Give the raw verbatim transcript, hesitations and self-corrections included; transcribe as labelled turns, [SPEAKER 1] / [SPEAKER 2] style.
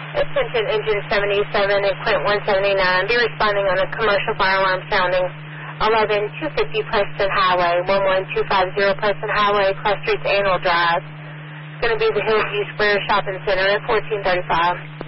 [SPEAKER 1] Attention Engine seventy-seven and Quint one seventy-nine. Be responding on a commercial fire alarm sounding eleven two fifty Preston Highway, one one two five zero Preston Highway, Cross Streets Annual Drive. It's going to be the Hillview Square Shopping Center at fourteen thirty-five.